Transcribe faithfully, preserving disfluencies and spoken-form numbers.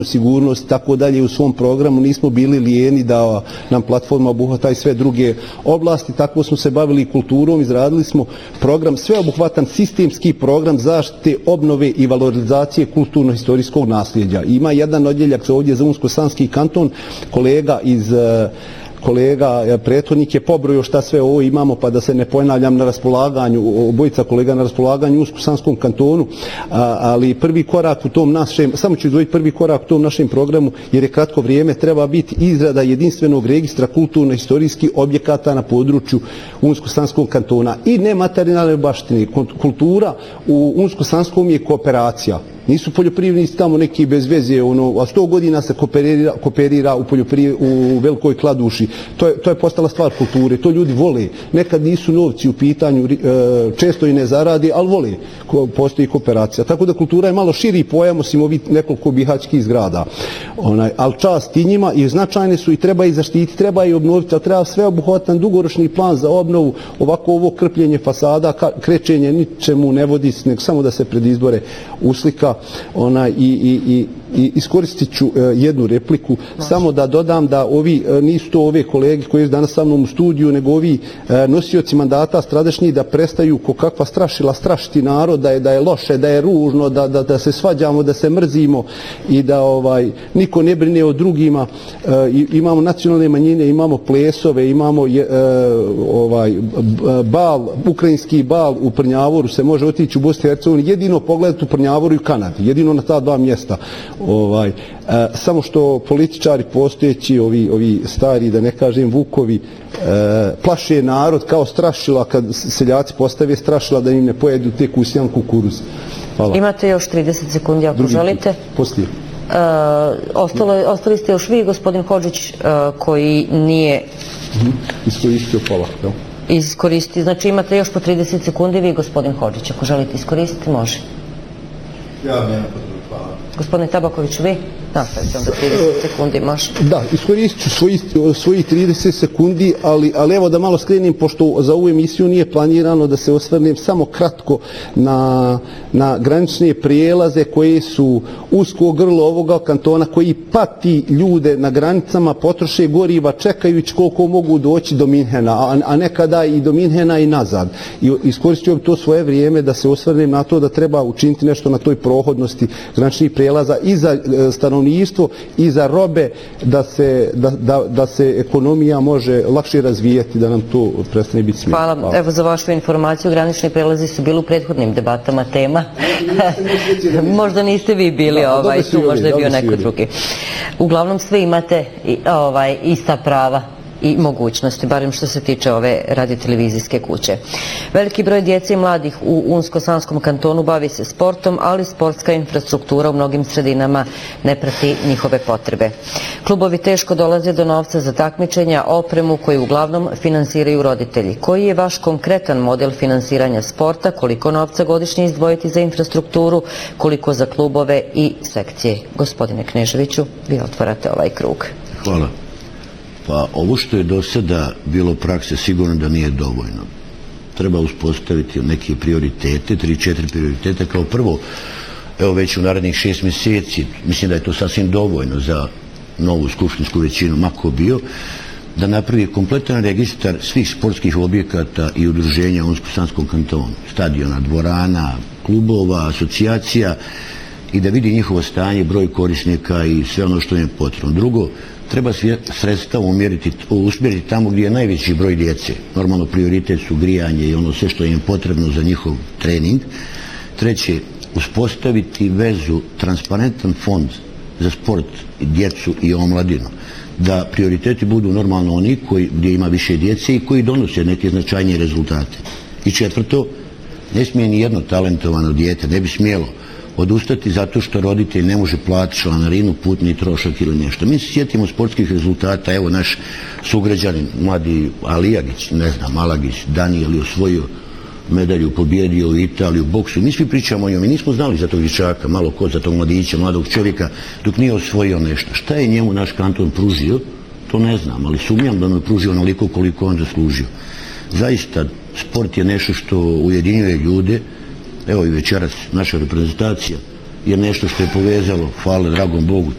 sigurnost, tako dalje u svom programu. Nismo bili lijeni da nam platforma obuhvata i sve druge oblasti. Tako smo se bavili kulturom, izradili smo program, sveobuhvatan sistemski program zaštite, obnove i valorizacije kulturno-historijskog nasljeđa. Ima jedan odjeljak ovdje za Unsko-Sanski kanton, kolega iz kolega prethodnik je pobrojio šta sve ovo imamo, pa da se ne ponavljam, na raspolaganju, obojica kolega na raspolaganju u Unsko-Sanskom kantonu, ali prvi korak u tom našem, samo ću izdvojiti prvi korak u tom našem programu, jer je kratko vrijeme, treba biti izrada jedinstvenog registra kulturno-historijskih objekata na području Unsko-Sanskog kantona i nematerijalne baštine. Kultura u Unsko-Sanskom je kooperacija. Nisu poljoprivrednici tamo neki bez veze, ono, a sto godina se kooperira, kooperira u, u Velikoj Kladuši. To je, to je postala stvar kulture, to ljudi vole. Nekad nisu novci u pitanju, često i ne zaradi, ali vole, postoji kooperacija. Tako da kultura je malo širi pojam, osim ovih nekoliko bihaćkih zgrada. Onaj, ali čast i njima i značajne su i treba ih zaštiti, treba ih obnoviti, ali treba sveobuhvatan dugoročni plan za obnovu. Ovako ovo krpljenje fasada, krećenje ničemu ne vodi, nego samo da se pred izbore uslika. Ona, i, i, i, i iskoristit ću uh, jednu repliku, Može. Samo da dodam da ovi, uh, nisu to ove kolege koji su danas sa mnom u studiju, nego ovi uh, nosioci mandata stradašnji da prestaju ko kakva strašila strašiti narod, da je, da je loše, da je ružno, da, da, da se svađamo, da se mrzimo i da ovaj, niko ne brine o drugima. Uh, i, imamo nacionalne manjine, imamo plesove, imamo je, uh, ovaj, bal, ukrajinski bal u Prnjavoru se može otići u Bosni i Hercegovini, jedino pogledati u Prnjavoru i Kanadi, jedino na ta dva mjesta. Ovaj, e, samo što političari postojeći, ovi, ovi stari, da ne kažem vukovi, e, plaše narod kao strašila kad seljaci postave strašila da im ne pojedu te kusjan kukuruz. Hvala. Imate još trideset sekundi ako Drugi želite. Poslije. E, ostalo, ostali ste još vi, gospodin Hodžić, e, koji nije... Mm-hmm. Iskoristio pola, jel? Iskoristi, znači imate još po trideset sekundi vi, gospodin Hodžić, ako želite iskoristiti, može. Ja nemam potrebu, hvala. Gospodine Tabakoviću, vi? Nastavite onda trideset sekundi, može. Da, iskoristit ću svojih, svojih trideset sekundi, ali, ali evo da malo skrenim, pošto za ovu emisiju nije planirano da se osvrnem samo kratko na, na granične prijelaze koje su usko grlo ovoga kantona, koji pati ljude na granicama, potroše goriva čekajući koliko mogu doći do Minhena, a, a nekada i do Minhena i nazad. I iskoristit ću to svoje vrijeme da se osvrnem na to da treba učiniti nešto na toj prohodnosti graničnih prijelaza i za stanovništvo i za robe, da se, da, da, da se ekonomija može lakše razvijati, da nam to prestane biti smiješno. Hvala. Hvala. Evo za vašu informaciju, granični prelazi su bili u prethodnim debatama tema. Možda niste vi bili da, ovaj, tu, možda je bio neko drugi. Uglavnom sve imate ovaj, ista prava i mogućnosti, barem što se tiče ove radiotelevizijske kuće. Veliki broj djece i mladih u Unsko-Sanskom kantonu bavi se sportom, ali sportska infrastruktura u mnogim sredinama ne prati njihove potrebe. Klubovi teško dolaze do novca za takmičenja, opremu koju uglavnom finansiraju roditelji. Koji je vaš konkretan model finansiranja sporta, koliko novca godišnje izdvojiti za infrastrukturu, koliko za klubove i sekcije? Gospodine Kneževiću, vi otvarate ovaj krug. Hvala. Pa ovo što je do sada bilo prakse sigurno da nije dovoljno. Treba uspostaviti neke prioritete, tri, četiri prioritete. Kao prvo, evo već u narednih šest mjeseci, mislim da je to sasvim dovoljno za novu skupštinsku većinu, mako bio, da napravi kompletan registar svih sportskih objekata i udruženja u Unsko-Sanskom kantonu, stadiona, dvorana, klubova, asocijacija, i da vidi njihovo stanje, broj korisnika i sve ono što im je potrebno. Drugo, treba sredstva umjeriti, usmjeriti tamo gdje je najveći broj djece. Normalno prioritet su grijanje i ono sve što im je potrebno za njihov trening. Treće, uspostaviti vezu, transparentan fond za sport, djecu i omladinu. Da prioriteti budu normalno oni koji, gdje ima više djece i koji donose neke značajnije rezultate. I četvrto, ne smije ni jedno talentovano dijete, ne bi smjelo odustati zato što roditelj ne može platiti članarinu, putni trošak ili nešto. Mi se sjetimo sportskih rezultata, evo naš sugrađanin, mladi Alijagić, ne znam, Alagić, Danijel je osvojio medalju, pobjedio u Italiju, boksu. Mi svi pričamo o njom i nismo znali za tog dječaka, malo ko za tog mladića, mladog čovjeka, dok nije osvojio nešto. Šta je njemu naš kanton pružio, to ne znam, ali sumnjam da mu je pružio onoliko koliko on zaslužio. Zaista, sport je nešto što ujedinjuje ljude. Evo i večeras naša reprezentacija je nešto što je povezalo, hvala dragom Bogu,